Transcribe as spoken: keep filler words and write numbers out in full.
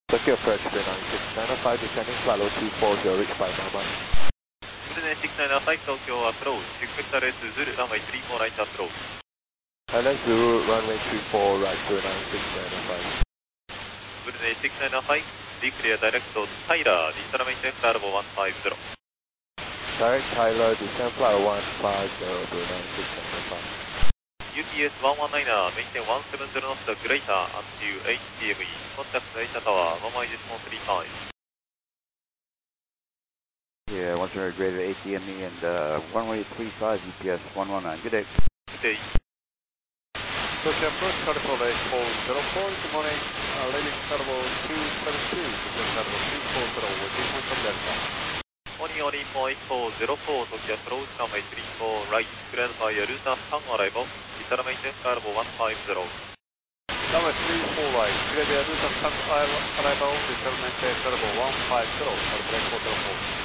Tokyo approach three nine six nine oh five, descending flight level two four zero, reach by Nama. Bridge six nine oh five, Tokyo approach, expect R S Zulu, runway three four right approach. L S Zulu, runway three four right, two nine six nine oh five. Bridge six nine oh five, declare direct to Tyler, descend runway ten flight level one five zero. Direct Tyler, descend flight level one five zero, two nine six nine oh five. U P S one one niner, maintain one seven zero knots greater until eight T M E. Contact Asia Tower, one minus one three five. Yeah, one zero greater eight T M E and uh, runway three five, U P S one one nine. Good day. Good day. Tokyo approach, California eight four zero four, good morning. Uh, landing California two seven two, descend California two four zero, waiting point from Delta. Morning, only for eight four zero four, Tokyo approach, runway three four right, cleared by Ruta San arrival, descend runway ten flight one five zero. Runway three four right, cleared by Ruta San arrival, descend runway ten flight one five zero, California four zero four.